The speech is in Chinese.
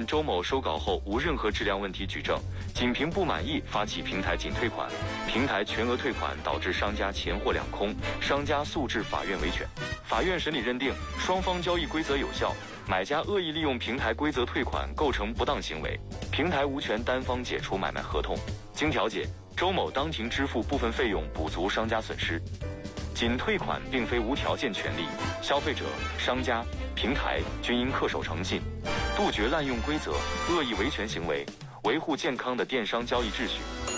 周某收稿后无任何质量问题举证，仅凭不满意发起平台仅退款，平台全额退款导致商家钱货两空，商家诉至法院维权。法院审理认定，双方交易规则有效，买家恶意利用平台规则退款构成不当行为，平台无权单方解除买卖合同。经调解，周某当庭支付部分费用补足商家损失。仅退款并非无条件权利，消费者、商家、平台均应恪守诚信，杜绝滥用规则、恶意维权行为，维护健康的电商交易秩序。